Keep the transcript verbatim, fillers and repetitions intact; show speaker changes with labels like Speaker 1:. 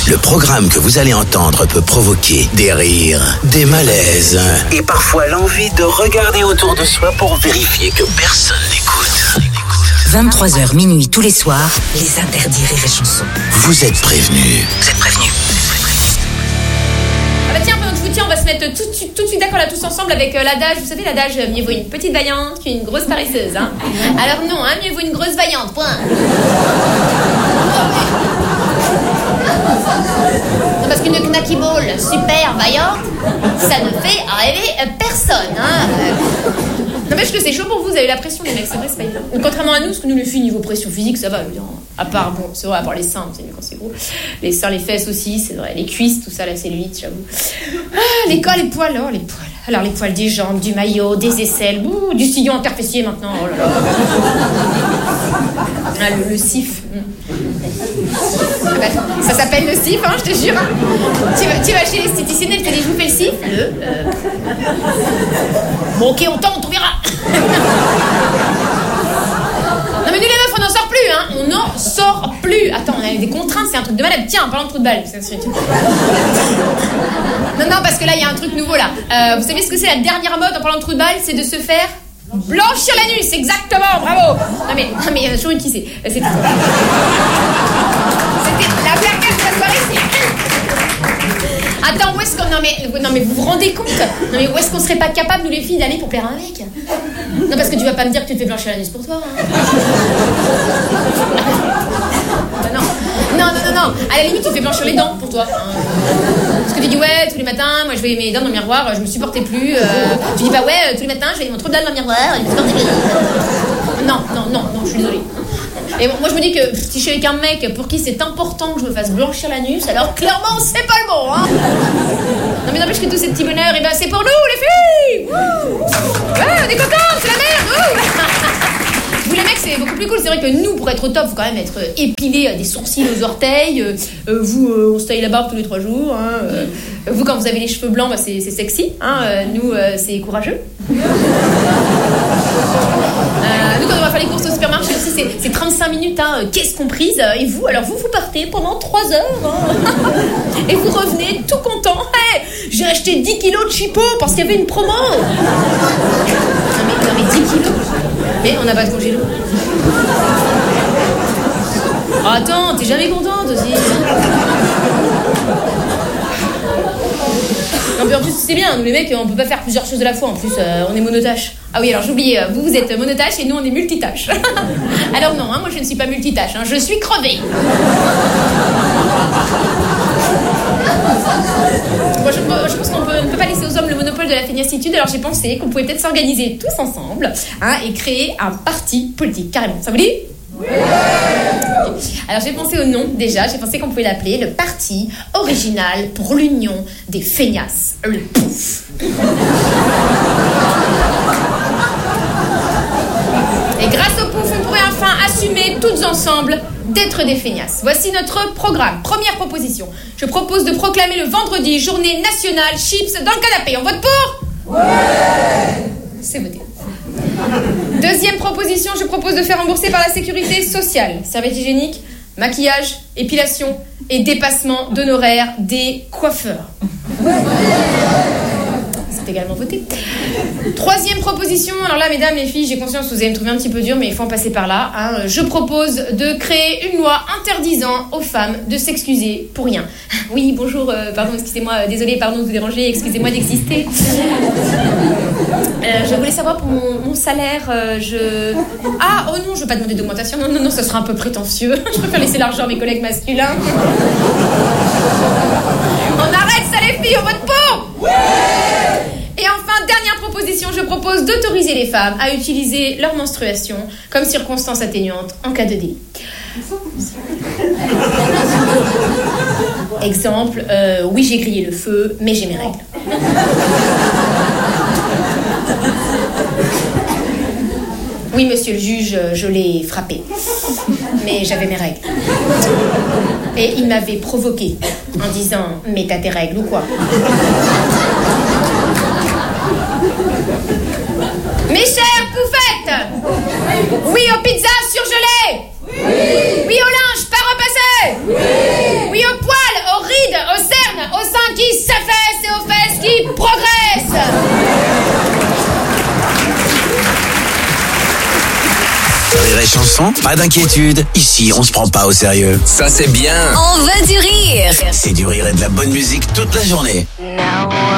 Speaker 1: Le programme que vous allez entendre peut provoquer des rires, des malaises et parfois l'envie de regarder autour de soi pour vérifier que personne n'écoute.
Speaker 2: vingt-trois heures minuit tous les soirs, les interdits rires et chansons.
Speaker 1: Vous êtes prévenus. Vous êtes prévenus.
Speaker 3: Ah bah tiens, pendant que je vous tiens, on va se mettre tout de suite, tout de suite d'accord là tous ensemble avec euh, l'adage. Vous savez l'adage, euh, mieux vaut une petite vaillante qu'une grosse paresseuse, hein. Alors non, hein, mieux vaut une grosse vaillante, point. Non, parce qu'une knacky ball super vaillante, ça ne fait rêver personne, hein. Non, mais je que c'est chaud pour vous, vous avez la pression des mecs, c'est vrai, c'est pas évident. Contrairement à nous, parce que nous, les filles, niveau pression physique, ça va, évidemment. À part, bon, c'est vrai, à part les seins, c'est mieux quand c'est gros. Les seins, les fesses aussi, c'est vrai. Les cuisses, tout ça, la cellulite, j'avoue. Ah, les corps, les poils, oh, les poils. Alors, les poils des jambes, du maillot, des aisselles, ouh, du sillon interfessier maintenant, oh là là. Ah, le, le sif. Ça s'appelle le sif, hein, je te jure. Tu vas, tu vas chez l'esthéticienne, elle te dit, je vous fais le sif. Le. Euh... Bon, ok, on tente, on verra. Non, mais nous, les meufs, on n'en sort plus, hein. On n'en sort plus. Attends, on a des contraintes, c'est un truc de malade. Tiens, en parlant de trou de balle. C'est un truc. Non, non, parce que là, il y a un truc nouveau, là. Euh, vous savez ce que c'est la dernière mode en parlant de trou de balle? C'est de se faire blanchir l'anus, exactement, bravo. Non, mais, non, mais, euh, Chouine, qui c'est? C'était. C'était la blague de la soirée, c'est. Attends, où est-ce qu'on... Non mais, non mais vous vous rendez compte? Non mais où est-ce qu'on serait pas capable, nous les filles, d'aller pour plaire à un mec? Non, parce que tu vas pas me dire que tu te fais blanchir l'anus pour toi, hein. Non, non, non, non, non. À la limite, tu fais blanchir les dents pour toi, hein. Parce que tu dis, ouais, tous les matins, moi je vais mes dents dans le miroir, je me supportais plus. Euh... Tu dis, bah ouais, tous les matins, je vais mon trou de dalle dans le miroir, je me supportais plus. Non, non, non, non, je suis désolée. Et bon, moi je me dis que si je suis avec un mec pour qui c'est important que je me fasse blanchir l'anus, alors clairement c'est pas le bon, hein. Non mais n'empêche que tous ces petits bonheurs, et ben c'est pour nous les filles. Ouais, on est contents, c'est la merde. Vous les mecs c'est beaucoup plus cool, c'est vrai que nous pour être au top faut quand même être épilé, des sourcils aux orteils. Euh, vous euh, on se taille la barbe tous les trois jours, hein. euh, Vous quand vous avez les cheveux blancs, bah, c'est, c'est sexy, hein. euh, Nous euh, c'est courageux. Euh, nous quand on va faire les courses au supermarché aussi c'est, c'est trente-cinq minutes, hein, caisse comprise. Et vous, alors vous vous partez pendant trois heures, hein. Et vous revenez tout content. Hey, j'ai acheté dix kilos de chipot parce qu'il y avait une promo. Non mais, non mais dix kilos. Mais on n'a pas de congélo. Oh, attends, t'es jamais contente aussi. Non mais en plus c'est bien, nous les mecs on peut pas faire plusieurs choses de la fois, en plus euh, on est monotache. Ah oui alors j'ai oublié, vous vous êtes monotache et nous on est multitâche. Alors non, hein, moi je ne suis pas multitâche, hein, je suis crevée. Moi je, je pense qu'on peut, ne peut pas laisser aux hommes le monopole de la feignacitude, alors j'ai pensé qu'on pouvait peut-être s'organiser tous ensemble, hein, et créer un parti politique, carrément. Ça vous dit? Oui. Alors j'ai pensé au nom déjà, j'ai pensé qu'on pouvait l'appeler le Parti Original pour l'Union des Feignasses, le Pouf. Et grâce au Pouf, on pourrait enfin assumer toutes ensemble d'être des feignasses. Voici notre programme. Première proposition, je propose de proclamer le vendredi journée nationale chips dans le canapé. On vote pour? Ouais. C'est voté. Deuxième proposition, je propose de faire rembourser par la sécurité sociale serviettes hygiéniques, maquillage, épilation et dépassement d'honoraires des coiffeurs. C'est également voté. Troisième proposition, alors là mesdames les filles, j'ai conscience que vous allez me trouver un petit peu dur mais il faut en passer par là, hein. Je propose de créer une loi interdisant aux femmes de s'excuser pour rien. Oui bonjour, euh, pardon, excusez-moi, euh, désolée, pardon de vous déranger, excusez-moi d'exister. Euh, je voulais savoir pour mon, mon salaire, euh, je... Ah, oh non, je veux pas demander d'augmentation, non, non, non, ça sera un peu prétentieux. Je préfère laisser l'argent à mes collègues masculins. On arrête ça les filles, on vote pour. Ouais. Et enfin, dernière proposition, je propose d'autoriser les femmes à utiliser leur menstruation comme circonstance atténuante en cas de délit. Exemple, euh, oui j'ai grillé le feu, mais j'ai mes règles. Oui, monsieur le juge, je l'ai frappé. Mais j'avais mes règles. Et il m'avait provoqué en disant « Mais t'as tes règles ou quoi ?» Mes chères poufettes, oui aux pizzas surgelées, oui, oui au linge pas repassé, oui, oui aux poils, aux
Speaker 1: vraies chansons? Pas d'inquiétude, ici on se prend pas au sérieux.
Speaker 4: Ça c'est bien.
Speaker 2: On veut du rire.
Speaker 1: C'est du rire et de la bonne musique toute la journée.